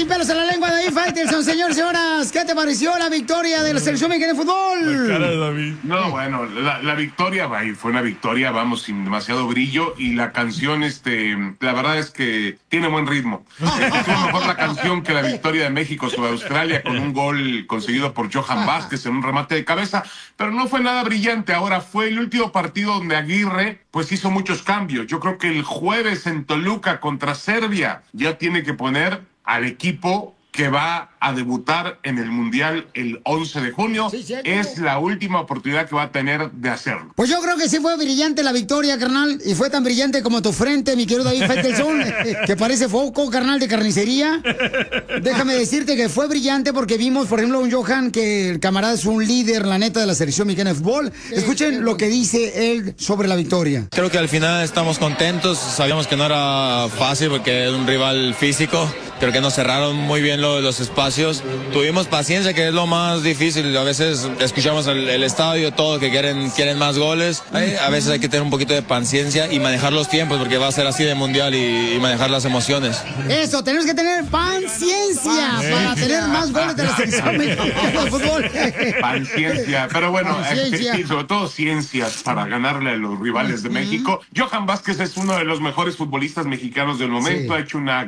sin pelos en la lengua, David Faitelson, señores y señoras. ¿Qué te pareció la victoria de la selección mexicana de fútbol? La cara de David. No, bueno, la victoria fue una victoria, vamos, sin demasiado brillo. Y la canción, la verdad es que tiene buen ritmo. Estuvo mejor la canción que la victoria de México sobre Australia, con un gol conseguido por Johan Vázquez en un remate de cabeza. Pero no fue nada brillante. Ahora fue el último partido donde Aguirre pues hizo muchos cambios. Yo creo que el jueves en Toluca contra Serbia ya tiene que poner al equipo que va a debutar en el Mundial el 11 de junio. Sí, cierto. Es la última oportunidad que va a tener de hacerlo. Pues yo creo que sí fue brillante la victoria, carnal. Y fue tan brillante como tu frente, mi querido David Faitelson, que parece foco, carnal, de carnicería. Déjame decirte que fue brillante porque vimos, por ejemplo, a un Johan, que el camarada es un líder, la neta, de la selección mexicana de fútbol. Escuchen lo que dice él sobre la victoria. Creo que al final estamos contentos. Sabíamos que no era fácil porque es un rival físico. Creo que nos cerraron muy bien los espacios. Tuvimos paciencia, que es lo más difícil. A veces escuchamos el estadio, todo, que quieren más goles. A veces hay que tener un poquito de paciencia y manejar los tiempos, porque va a ser así de mundial y manejar las emociones. Eso, tenemos que tener paciencia para tener más goles de la selección mexicana de fútbol. Paciencia, pero bueno, Paciencia. sobre todo ciencias para ganarle a los rivales de México. Johan Vázquez es uno de los mejores futbolistas mexicanos del momento. Sí. Ha hecho una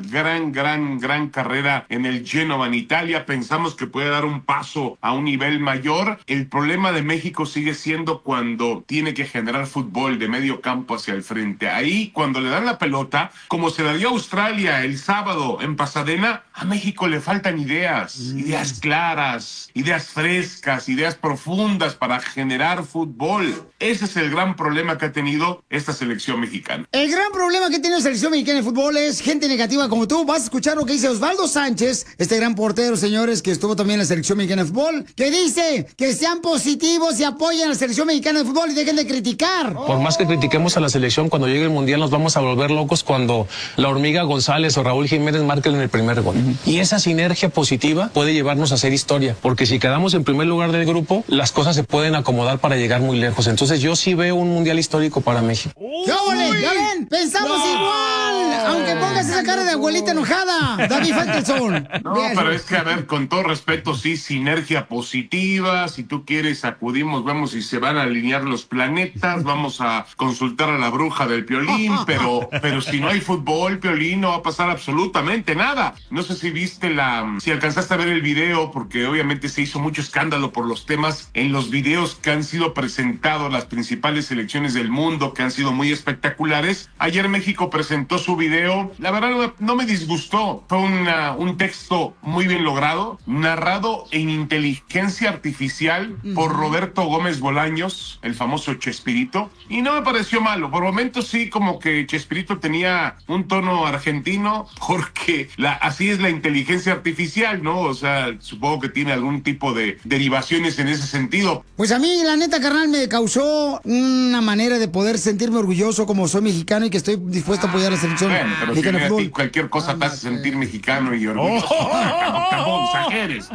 gran carrera en el Génova, en Italia. Pensamos que puede dar un paso a un nivel mayor. El problema de México sigue siendo cuando tiene que generar fútbol de medio campo hacia el frente. Ahí, cuando le dan la pelota, como se la dio a Australia el sábado en Pasadena, a México le faltan ideas claras, ideas frescas, ideas profundas para generar fútbol. Ese es el gran problema que ha tenido esta selección mexicana. El gran problema que tiene la selección mexicana de fútbol es gente negativa como tú. Vas a escuchar lo que dice Osvaldo Sánchez, este gran portero, señores, que estuvo también en la selección mexicana de fútbol, que dice que sean positivos y apoyen a la selección mexicana de fútbol y dejen de criticar. Por más que critiquemos a la selección, cuando llegue el Mundial nos vamos a volver locos cuando la Hormiga González o Raúl Jiménez marquen el primer gol. Y esa sinergia positiva puede llevarnos a hacer historia, porque si quedamos en primer lugar del grupo, las cosas se pueden acomodar para llegar muy lejos. Entonces yo sí veo un Mundial histórico para México. ¡Ya ven! ¡Pensamos igual! Aunque pongas esa cara de abuelita enojada, David Faitelson. No, pero es que, a ver, con todo respeto, sí, sinergia positiva. Si tú quieres, acudimos, vemos si se van a alinear los planetas, vamos a consultar a la bruja del Piolín, pero si no hay fútbol, Piolín, no va a pasar absolutamente nada. No sé si viste si alcanzaste a ver el video, porque obviamente se hizo mucho escándalo por los temas en los videos que han sido presentados las principales selecciones del mundo, que han sido muy espectaculares. Ayer México presentó su video. La verdad no me disgustó. Fue un texto muy bien logrado, narrado en inteligencia artificial por Roberto Gómez Bolaños, el famoso Chespirito, y no me pareció malo. Por momentos sí, como que Chespirito tenía un tono argentino, porque así es la inteligencia artificial, ¿no? O sea, supongo que tiene algún tipo de derivaciones en ese sentido. Pues a mí, la neta, carnal, me causó una manera de poder sentirme orgulloso como soy mexicano y que estoy dispuesto a apoyar a la selección Bueno, pero si mexicana de a ti fútbol. cualquier cosa te hace sentir mexicano y orgulloso. Tampoco exageres.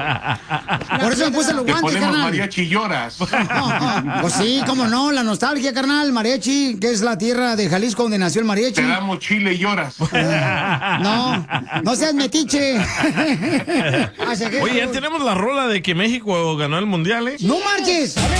Por eso me puse los Te guantes, ponemos carnal. mariachi y lloras. Pues sí, cómo no, la nostalgia, carnal, mariachi, que es la tierra de Jalisco donde nació el mariachi. Te damos chile y lloras. No seas metiche. Oye, ya tenemos la rola de que México ganó el Mundial, ¿eh? ¡No marches!